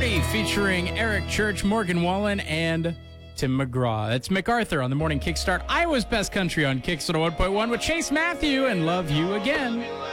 Party featuring Eric Church, Morgan Wallen, and Tim McGraw. It's MacArthur on the Morning Kickstart, Iowa's best country on Kicks 101.1 with Chase Matthew and Love You Again.